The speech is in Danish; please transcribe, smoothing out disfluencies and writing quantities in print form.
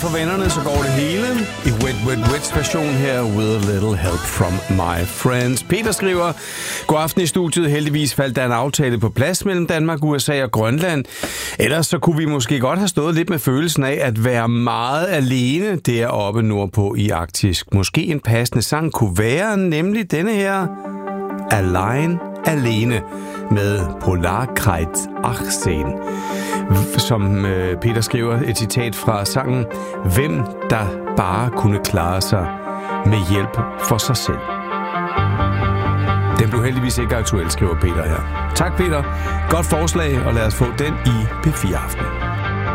for vennerne, så går det hele i Wet Wet Wets version her, with a little help from my friends. Peter skriver, god aften i studiet. Heldigvis faldt der en aftale på plads mellem Danmark, USA og Grønland. Ellers så kunne vi måske godt have stået lidt med følelsen af at være meget alene deroppe nordpå i Arktis. Måske en passende sang kunne være nemlig denne her, Alene med Polarkreuz 18. Som Peter skriver et citat fra sangen, hvem der bare kunne klare sig med hjælp for sig selv. Den blev heldigvis ikke aktuel, skriver Peter her. Tak Peter, godt forslag, og lad os få den i P4 Aften.